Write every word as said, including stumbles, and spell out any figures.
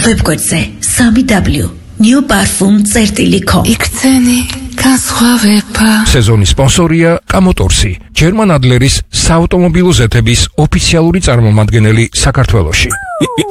ვებგვერდზე სამი დაბლიუ new parfum წერტილი 닷 com. იქცენი განსხვავება. სეზონის სპონსორია კამოტორსი, ჯერმან ადლერის საავტომობილო ზეთების ოფიციალური წარმომადგენელი საქართველოში.